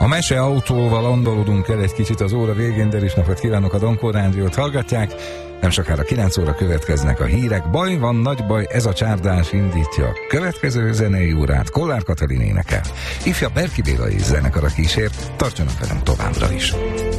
A meseautóval andalodunk el egy kicsit az óra végén, de is napot kívánok, a Donkor Rádiót hallgatják. Nem sokára 9 óra következnek a hírek. Baj van, nagy baj, ez a csárdás indítja a következő zenei órát. Kollár Katalin énekel. Ifja Berki Béla és zenekara kísért, tartsanak velem továbbra is.